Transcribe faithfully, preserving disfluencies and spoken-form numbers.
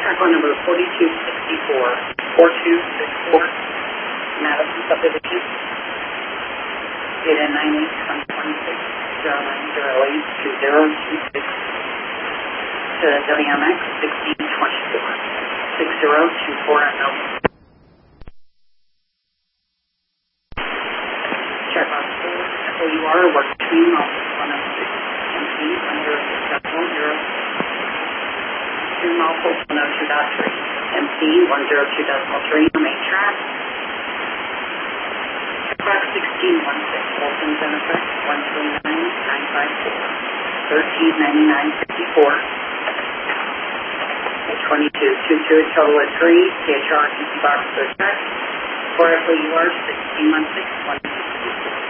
Track number forty-two sixty-four, forty-two sixty-four, Madison Subdivision. Data nine eight one twenty-six, zero nine zero eight two zero two six. To W M X sixteen twenty-four, six zero two four unknown. Check on four, F O U R, work between office one oh six, M P, one zero six decimal zero. Two office one oh two dot three, M P, one zero two decimal three, main track. Track sixteen one six, Wilson's in effect, one three nine nine five four, thirteen ninety-nine fifty-four. twenty-two two two, total at three, C H R, T C box, third check. For F O U R, sixteen one six, one